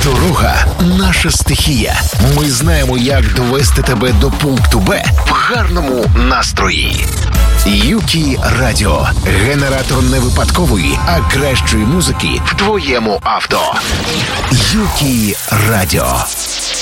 Дорога – наша стихія. Ми знаємо, як довести тебе до пункту Б в гарному настрої. Юкі Радіо. Генератор не випадкової, а кращої музики в твоєму авто. Юкі Радіо.